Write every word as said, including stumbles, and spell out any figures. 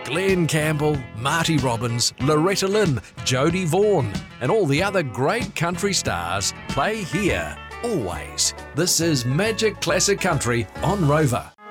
Glenn Campbell, Marty Robbins, Loretta Lynn, Jodie Vaughan, and all the other great country stars play here, always. This is Magic Classic Country on Rover.